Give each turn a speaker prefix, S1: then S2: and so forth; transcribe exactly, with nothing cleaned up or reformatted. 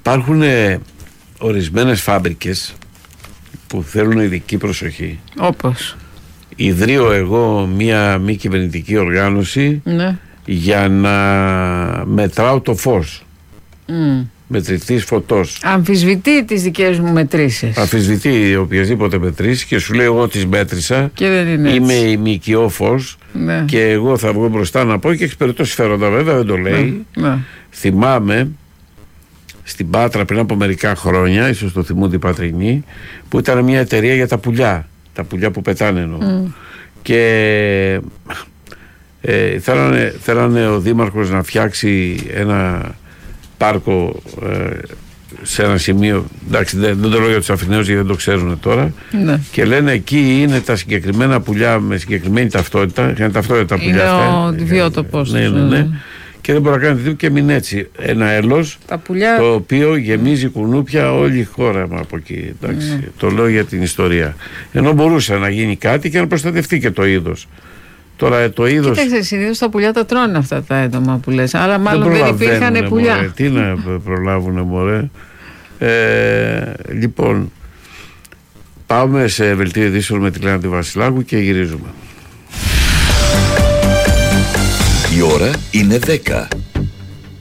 S1: υπάρχουν ορισμένες φάμπρικες που θέλουν ειδική προσοχή.
S2: Όπως
S1: ιδρύω εγώ μία μη κυβερνητική οργάνωση, ναι, για να μετράω το φως. Mm. Μετρητής φωτός.
S2: Αμφισβητεί τις δικές μου μετρήσεις.
S1: Αμφισβητεί οποιασδήποτε μετρήσεις και σου λέει εγώ τις μέτρησα
S2: και δεν είναι έτσι.
S1: Είμαι ημικιό φως, ναι, και εγώ θα βγω μπροστά να πω και εξυπηρετώ συμφέροντα, βέβαια δεν το λέει. Ναι, ναι. Θυμάμαι στην Πάτρα πριν από μερικά χρόνια, ίσως το θυμούνται οι Πατρινοί, που ήταν μια εταιρεία για τα πουλιά, τα πουλιά που πετάνε εννοώ. Mm. Και ε, θέλανε, θέλανε ο Δήμαρχος να φτιάξει ένα πάρκο ε, σε ένα σημείο, εντάξει δεν, δεν το λέω για τους Αθηναίους γιατί δεν το ξέρουν τώρα, ναι, και λένε εκεί είναι τα συγκεκριμένα πουλιά με συγκεκριμένη ταυτότητα, είναι ταυτότητα τα πουλιά αυτά,
S2: είναι ο βιότοπος,
S1: ναι, ναι, ναι, και δεν μπορεί να κάνει τίποτα και μην έτσι ένα έλος
S2: πουλιά...
S1: το οποίο γεμίζει κουνούπια όλη η χώρα από εκεί, εντάξει, ναι, το λέω για την ιστορία, ενώ μπορούσε να γίνει κάτι και να προστατευτεί και το είδος. Τώρα το είδος... Κοίταξε,
S2: συνήθως τα πουλιά τα τρώνε αυτά τα έντομα που λες, αλλά μάλλον δεν, δεν υπήρχαν πουλιά.
S1: Μωρέ, τι να προλάβουνε μωρέ. Ε, λοιπόν, πάμε σε δελτίο ειδήσεων με τη Λένα τη Βασιλάκου και γυρίζουμε.
S3: Η ώρα είναι δέκα.